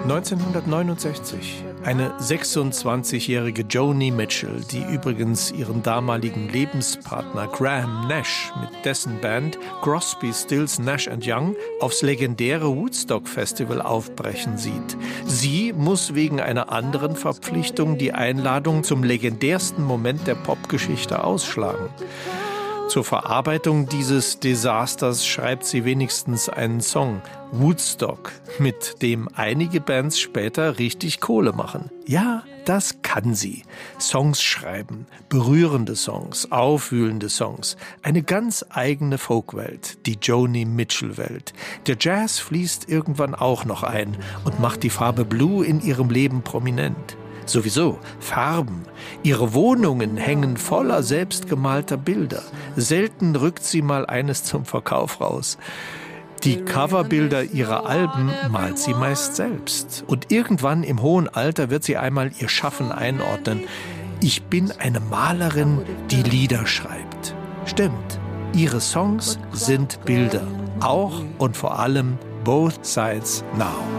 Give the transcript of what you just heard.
1969. Eine 26-jährige Joni Mitchell, die übrigens ihren damaligen Lebenspartner Graham Nash mit dessen Band Crosby, Stills, Nash & Young aufs legendäre Woodstock-Festival aufbrechen sieht. Sie muss wegen einer anderen Verpflichtung die Einladung zum legendärsten Moment der Popgeschichte ausschlagen. Zur Verarbeitung dieses Desasters schreibt sie wenigstens einen Song, Woodstock, mit dem einige Bands später richtig Kohle machen. Ja, das kann sie. Songs schreiben, berührende Songs, aufwühlende Songs. Eine ganz eigene Folkwelt, die Joni Mitchell-Welt. Der Jazz fließt irgendwann auch noch ein und macht die Farbe Blue in ihrem Leben prominent. Sowieso, Farben. Ihre Wohnungen hängen voller selbstgemalter Bilder. Selten rückt sie mal eines zum Verkauf raus. Die Coverbilder ihrer Alben malt sie meist selbst. Und irgendwann im hohen Alter wird sie einmal ihr Schaffen einordnen. Ich bin eine Malerin, die Lieder schreibt. Stimmt, ihre Songs sind Bilder. Auch und vor allem Both Sides Now.